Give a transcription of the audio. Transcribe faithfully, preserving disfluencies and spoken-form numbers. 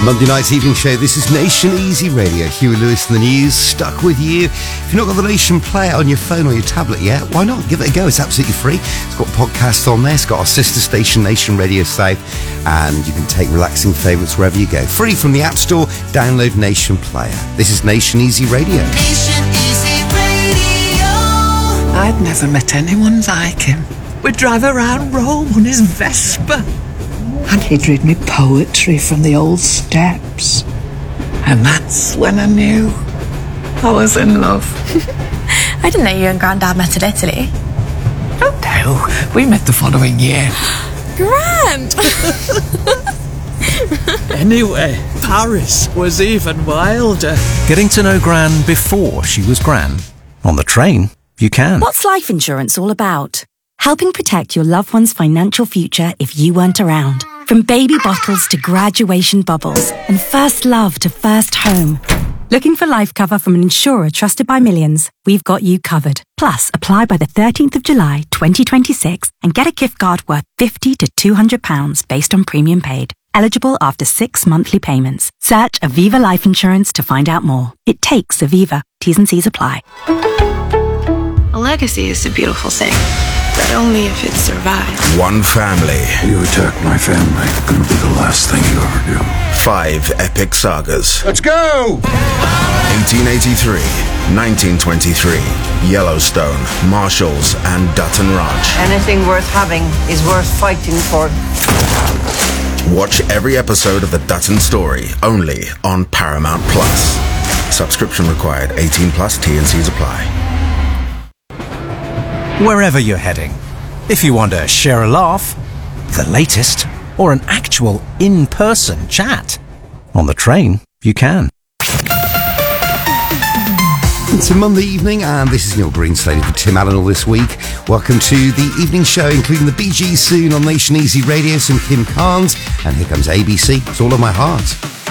Monday night's evening show. This is Nation Easy Radio. Huey Lewis and the News, stuck with you. If you've not got the Nation player on your phone or your tablet yet, why not? Give it a go. It's absolutely free. It's got podcasts on there. It's got our sister station, Nation Radio South, and you can take relaxing favourites wherever you go. Free from the App Store. Download Nation Player. This is Nation Easy Radio. Nation Easy Radio. I'd never met anyone like him. We'd drive around Rome on his Vespa. And he'd read me poetry from the old steps. And that's when I knew I was in love. I didn't know you and Grandad met in Italy. Oh no, we met the following year. Grand! Anyway, Paris was even wilder. Getting to know Gran before she was Gran. On the train, you can. What's life insurance all about? Helping protect your loved one's financial future if you weren't around. From baby bottles to graduation bubbles and first love to first home. Looking for life cover from an insurer trusted by millions? We've got you covered. Plus, apply by the thirteenth of July, twenty twenty-six and get a gift card worth fifty to two hundred pounds based on premium paid. Eligible after six monthly payments. Search Aviva Life Insurance to find out more. It takes Aviva. T's and C's apply. A legacy is a beautiful thing, but only if it survives. One family. You attack my family, gonna be the last thing you ever do. Five epic sagas. Let's go! eighteen eighty-three, nineteen twenty-three, Yellowstone, Marshalls, and Dutton Ranch. Anything worth having is worth fighting for. Watch every episode of The Dutton Story, only on Paramount Plus. Subscription required. eighteen plus, T and C's apply. Wherever you're heading. If you want to share a laugh, the latest, or an actual in-person chat. On the train, you can. It's a Monday evening, and this is Neil Green slated for Tim Allen all this week. Welcome to the evening show, including the Bee Gees soon on Nation Easy Radio, some Kim Carnes, and here comes A B C. It's all on my heart.